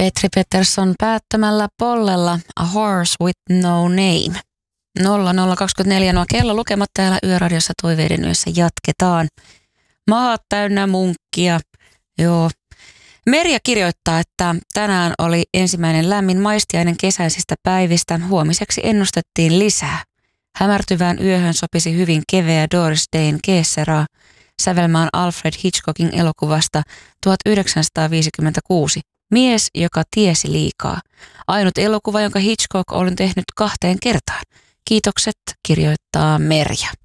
Petri Pettersson päättämällä pollella A Horse with No Name. 0024 nuo kello lukemat täällä Yöradiossa Toiveiden yössä jatketaan. Maat täynnä munkkia. Joo. Merja kirjoittaa, että tänään oli ensimmäinen lämmin maistiainen kesäisistä päivistä. Huomiseksi ennustettiin lisää. Hämärtyvään yöhön sopisi hyvin keveä Doris Dane Keesseraa sävelmään Alfred Hitchcockin elokuvasta 1956. Mies, joka tiesi liikaa. Ainut elokuva, jonka Hitchcock on tehnyt 2 kertaan. Kiitokset, kirjoittaa Merja.